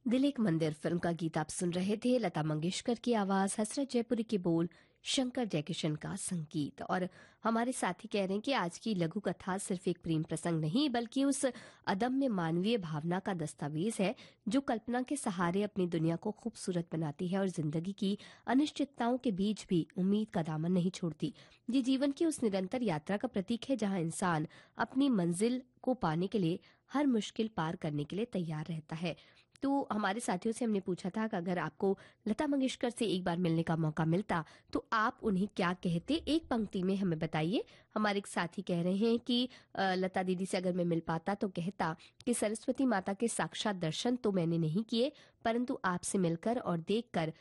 दिल एक मंदिर फिल्म का गीत आप सुन रहे थे। लता मंगेशकर की आवाज, हसरत जयपुरी के बोल, शंकर जयकिशन का संगीत। और हमारे साथी कह रहे हैं कि आज की लघु कथा सिर्फ एक प्रेम प्रसंग नहीं बल्कि उस अदम्य मानवीय भावना का दस्तावेज है जो कल्पना के सहारे अपनी दुनिया को खूबसूरत बनाती है और जिंदगी की अनिश्चितताओं के बीच भी उम्मीद का दामन नहीं छोड़ती। ये जीवन की उस निरंतर यात्रा का प्रतीक है जहां इंसान अपनी मंजिल को पाने के लिए हर मुश्किल पार करने के लिए तैयार रहता है। तो हमारे साथियों से हमने पूछा था कि अगर आपको लता मंगेशकर से एक बार मिलने का मौका मिलता तो आप उन्हें क्या कहते, एक पंक्ति में हमें बताइए। हमारे एक साथी कह रहे हैं कि लता दीदी से अगर मैं मिल पाता तो कहता कि सरस्वती माता के साक्षात दर्शन तो मैंने नहीं किए, परंतु आपसे मिलकर और देखकर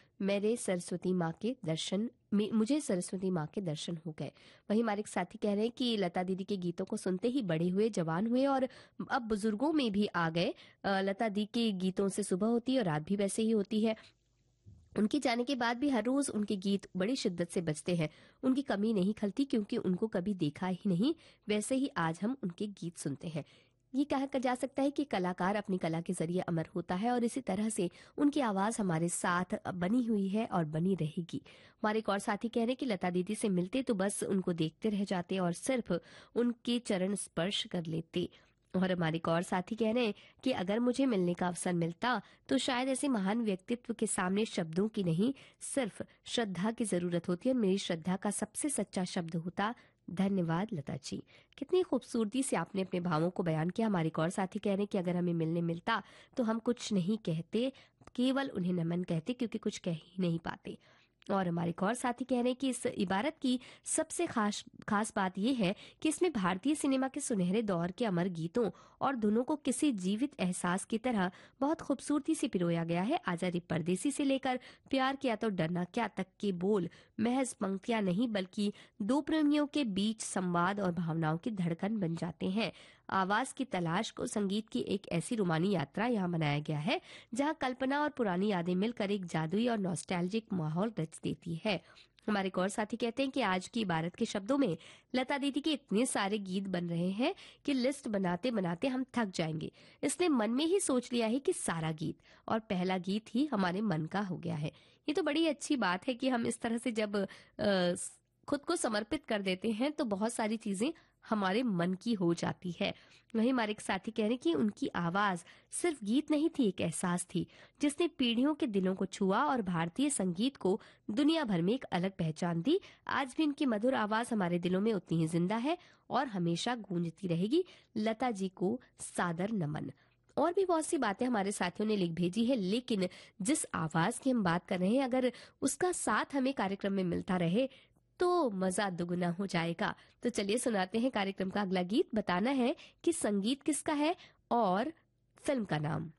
मुझे सरस्वती माँ के दर्शन हो गए। वहीं हमारे एक साथी कह रहे हैं कि लता दीदी के गीतों को सुनते ही बड़े हुए, जवान हुए और अब बुजुर्गों में भी आ गए। लता दी के गीतों से सुबह होती है और रात भी वैसे ही होती है। उनके जाने के बाद भी हर रोज उनके गीत बड़ी शिद्दत से बजते हैं। उनकी कमी नहीं खलती क्योंकि उनको कभी देखा ही नहीं, वैसे ही आज हम उनके गीत सुनते हैं। ये कहा जा सकता है कि कलाकार अपनी कला के जरिए अमर होता है और इसी तरह से उनकी आवाज हमारे साथ बनी हुई है और बनी रहेगी। हमारे एक और साथी कह रहे हैं कि लता दीदी से मिलते तो बस उनको देखते रह जाते और सिर्फ उनके चरण स्पर्श कर लेते। और हमारे एक और साथी कह रहे हैं कि अगर मुझे मिलने का अवसर मिलता तो शायद ऐसे महान व्यक्तित्व के सामने शब्दों की नहीं, सिर्फ श्रद्धा की जरूरत होती है और मेरी श्रद्धा का सबसे सच्चा शब्द होता धन्यवाद लता जी। कितनी खूबसूरती से आपने अपने भावों को बयान किया। हमारे एक और साथी कह रहे हैं कि अगर हमें मिलने मिलता तो हम कुछ नहीं कहते, केवल उन्हें नमन कहते क्योंकि कुछ कह ही नहीं पाते। और हमारे एक और साथी कह रहे हैं कि इस इबारत की सबसे खास बात यह है कि इसमें भारतीय सिनेमा के सुनहरे दौर के अमर गीतों और धुनों को किसी जीवित एहसास की तरह बहुत खूबसूरती से पिरोया गया है। आजादी परदेसी से लेकर प्यार किया तो डरना क्या तक के बोल महज पंक्तियां नहीं बल्कि दो प्रेमियों के बीच संवाद और भावनाओं की धड़कन बन जाते हैं। आवाज की तलाश को संगीत की एक ऐसी रोमानी यात्रा यहाँ बनाया गया है जहाँ कल्पना और पुरानी यादें मिलकर एक जादुई और नॉस्टैल्जिक माहौल रच देती है। हमारे एक और साथी कहते हैं कि आज की इबारत के शब्दों में लता दीदी के इतने सारे गीत बन रहे हैं कि लिस्ट बनाते बनाते हम थक जाएंगे, इसलिए मन में ही सोच लिया है कि सारा गीत और पहला गीत ही हमारे मन का हो गया है। ये तो बड़ी अच्छी बात है कि हम इस तरह से जब खुद को समर्पित कर देते हैं तो बहुत सारी चीजें हमारे मन की हो जाती है। वहीं हमारे एक साथी कह रहे हैं कि उनकी आवाज सिर्फ गीत नहीं थी, एक एहसास थी जिसने पीढ़ियों के दिलों को छुआ और भारतीय संगीत को दुनिया भर में एक अलग पहचान दी। आज भी उनकी मधुर आवाज हमारे दिलों में उतनी ही जिंदा है और हमेशा गूंजती रहेगी। लता जी को सादर नमन। और भी बहुत सी बातें हमारे साथियों ने लिख भेजी है, लेकिन जिस आवाज की हम बात कर रहे हैं अगर उसका साथ हमें कार्यक्रम में मिलता रहे तो मजा दुगुना हो जाएगा। तो चलिए सुनाते हैं कार्यक्रम का अगला गीत। बताना है कि संगीत किसका है और फिल्म का नाम।